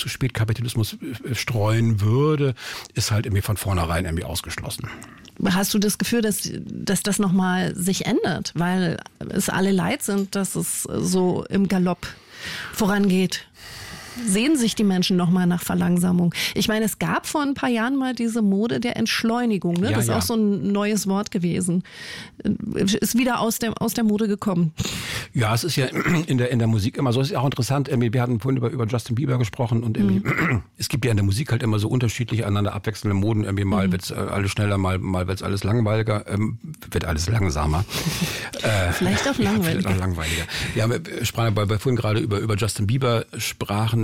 zu spät Kapitalismus streuen würde, ist halt irgendwie von vornherein irgendwie ausgeschlossen. Hast du das Gefühl, dass das nochmal sich ändert, weil es alle leid sind, dass es so im Galopp vorangeht? Sehen sich die Menschen nochmal nach Verlangsamung? Ich meine, es gab vor ein paar Jahren mal diese Mode der Entschleunigung. Ne? Das ist auch so ein neues Wort gewesen. Ist wieder aus der Mode gekommen. Ja, es ist ja in der Musik immer so. Es ist auch interessant. Wir hatten vorhin über Justin Bieber gesprochen und es gibt ja in der Musik halt immer so unterschiedliche, einander abwechselnde Moden. Mal wird's alles schneller, mal wird's alles langweiliger, wird alles langsamer. Vielleicht auch langweiliger. Vielleicht auch langweiliger. Ja, wir sprachen bei vorhin gerade über Justin Bieber sprachen.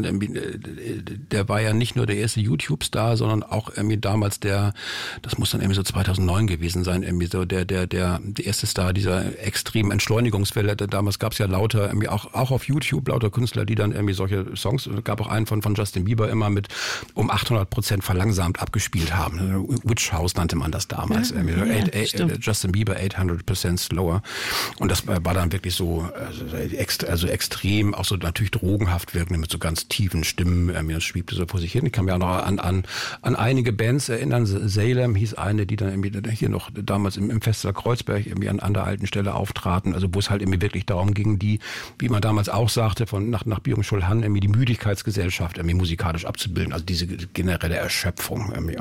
Der war ja nicht nur der erste YouTube-Star, sondern auch irgendwie damals das muss dann irgendwie so 2009 gewesen sein, irgendwie so der erste Star dieser extremen Entschleunigungswelle. Damals gab es ja lauter, irgendwie auch auf YouTube, lauter Künstler, die dann irgendwie solche Songs, es gab auch einen von Justin Bieber immer mit um 800% verlangsamt abgespielt haben. Witch House nannte man das damals. Justin Bieber 800% slower. Und das war dann wirklich so, also extrem, auch so natürlich drogenhaft wirkend mit so ganz tiefen Stimmen, das schwebte so vor sich hin. Ich kann mich auch noch an einige Bands erinnern. Salem hieß eine, die dann irgendwie hier noch damals im Festsaal Kreuzberg irgendwie an der alten Stelle auftraten. Also wo es halt irgendwie wirklich darum ging, die, wie man damals auch sagte, nach Byung-Chul Han, irgendwie die Müdigkeitsgesellschaft irgendwie musikalisch abzubilden. Also diese generelle Erschöpfung irgendwie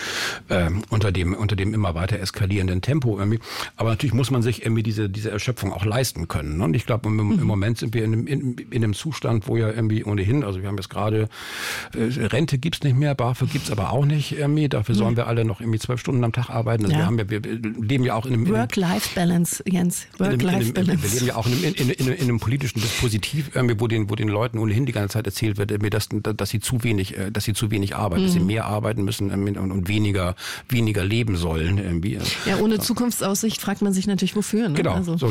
unter dem immer weiter eskalierenden Tempo irgendwie. Aber natürlich muss man sich irgendwie diese Erschöpfung auch leisten können. Ne? Und ich glaube, im Moment sind wir in einem Zustand, wo ja irgendwie ohnehin, also wir haben jetzt gerade, Rente gibt's nicht mehr, BAföG gibt's aber auch nicht irgendwie. Dafür sollen wir alle noch irgendwie 12 Stunden am Tag arbeiten. Also wir leben ja auch in einem Work-Life-Balance, Jens. Work-Life-Balance. Wir leben ja auch in einem politischen Dispositiv, wo den Leuten ohnehin die ganze Zeit erzählt wird, dass sie zu wenig arbeiten, dass sie mehr arbeiten müssen und weniger leben sollen. Irgendwie. Ja, ohne Zukunftsaussicht fragt man sich natürlich, wofür. Ne? Genau. Also.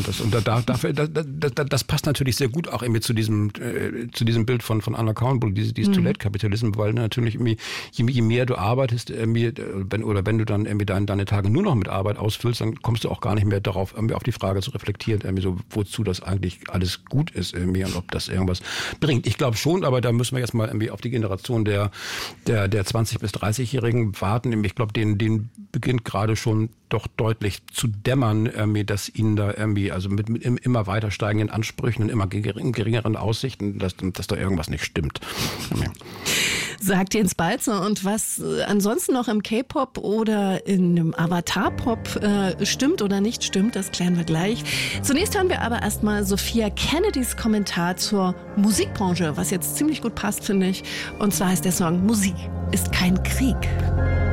Das passt natürlich sehr gut auch irgendwie zu diesem Bild von Unaccountable, dieses Too Late Capitalism, weil natürlich irgendwie, je mehr du arbeitest, wenn du dann irgendwie deine Tage nur noch mit Arbeit ausfüllst, dann kommst du auch gar nicht mehr darauf, irgendwie auf die Frage zu reflektieren, irgendwie so, wozu das eigentlich alles gut ist irgendwie und ob das irgendwas bringt. Ich glaube schon, aber da müssen wir jetzt mal irgendwie auf die Generation der 20- bis 30-Jährigen warten. Ich glaube, denen beginnt gerade schon doch deutlich zu dämmern, dass ihnen da irgendwie, also mit immer weiter steigenden Ansprüchen und immer geringeren Aussichten, dass da irgendwas nicht stimmt. Sagt Jens Balzer. Und was ansonsten noch im K-Pop oder in einem Avatar-Pop stimmt oder nicht stimmt, das klären wir gleich. Zunächst hören wir aber erstmal Sophia Kennedys Kommentar zur Musikbranche, was jetzt ziemlich gut passt, finde ich. Und zwar heißt der Song "Musik ist kein Krieg".